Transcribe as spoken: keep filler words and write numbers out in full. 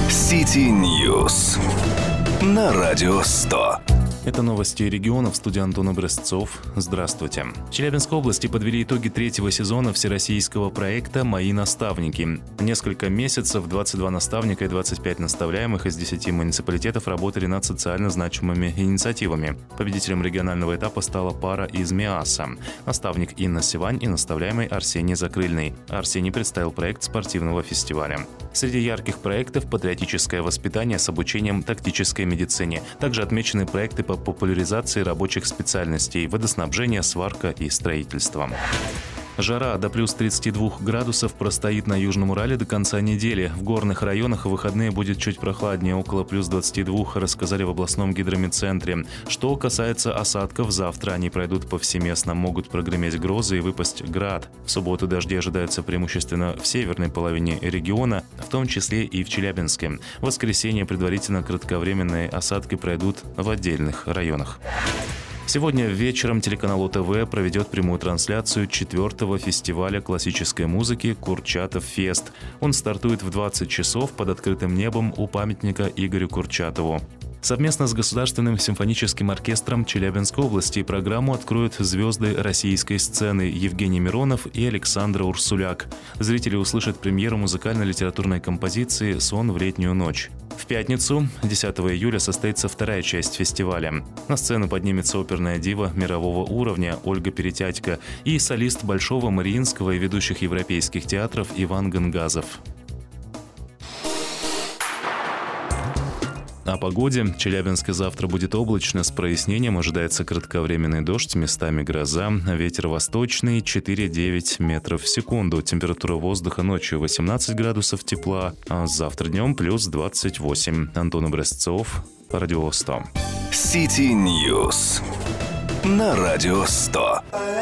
City News на Радио сто. Это новости регионов. В студии Антон Образцов. Здравствуйте. В Челябинской области подвели итоги третьего сезона всероссийского проекта «Мои наставники». Несколько месяцев двадцать два наставника и двадцать пять наставляемых из десяти муниципалитетов работали над социально значимыми инициативами. Победителем регионального этапа стала пара из МИАСа. Наставник Инна Сивань и наставляемый Арсений Закрыльный. Арсений представил проект спортивного фестиваля. Среди ярких проектов – патриотическое воспитание с обучением тактической медицине. Также отмечены проекты по популяризации рабочих специальностей, водоснабжения, сварка и строительство. Жара до плюс тридцати двух градусов простоит на Южном Урале до конца недели. В горных районах в выходные будет чуть прохладнее, около плюс двадцати двух, рассказали в областном гидрометцентре. Что касается осадков, завтра они пройдут повсеместно. Могут прогреметь грозы и выпасть град. В субботу дожди ожидаются преимущественно в северной половине региона, в том числе и в Челябинске. В воскресенье предварительно кратковременные осадки пройдут в отдельных районах. Сегодня вечером телеканал О Тэ Вэ проведет прямую трансляцию четвертого фестиваля классической музыки «Курчатов Фест». Он стартует в двадцать часов под открытым небом у памятника Игорю Курчатову. Совместно с Государственным симфоническим оркестром Челябинской области программу откроют звезды российской сцены Евгений Миронов и Александра Урсуляк. Зрители услышат премьеру музыкально-литературной композиции «Сон в летнюю ночь». В пятницу, десятого июля, состоится вторая часть фестиваля. На сцену поднимется оперная дива мирового уровня Ольга Перетятько и солист Большого Мариинского и ведущих европейских театров Иван Гангазов. О погоде. В Челябинске завтра будет облачно, с прояснением ожидается кратковременный дождь, местами гроза, ветер восточный четыре-девять метров в секунду. Температура воздуха ночью восемнадцать градусов тепла, а завтра днем плюс двадцать восемь. Антон Образцов, Радио сто. City News на Радио сто.